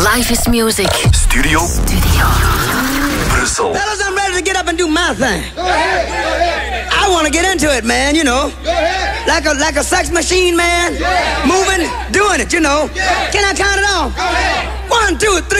Life is music. Studio Brussel. Fellas, I'm ready to get up and do my thing. Go ahead. Go ahead. I want to get into it, man, you know. Go ahead. Like a sex machine, man. Yeah. Moving, doing it, you know. Yeah. Can I count it off? Go ahead. 1, 2, 3.